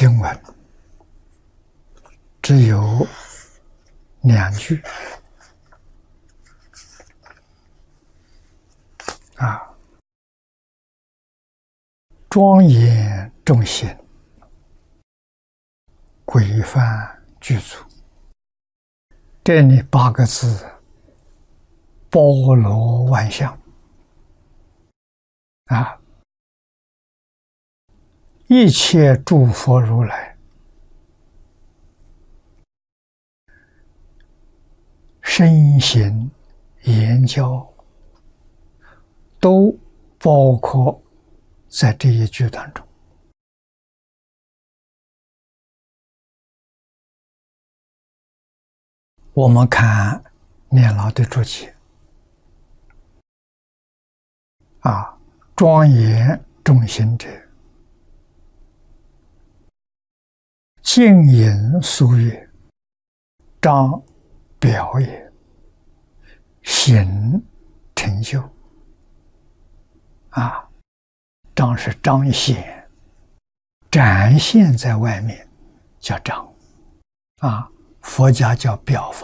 经文只有2句庄严众行，规范具足。这里8个字包罗万象一切诸佛如来身行言教都包括在这一句当中。我们看念老的注解庄严众行者，静隐俗也，彰表也，行成就。彰是彰显，展现在外面叫彰佛家叫表法。